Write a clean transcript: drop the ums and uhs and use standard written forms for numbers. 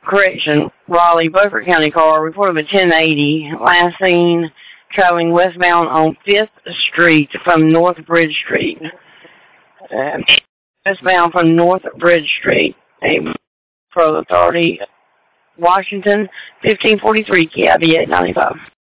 correction, Raleigh, Beaufort County car reported a 1080, last seen traveling westbound on 5th Street from North Bridge Street. Westbound from North Bridge Street. Pro Authority, Washington, 1543 KIV 895.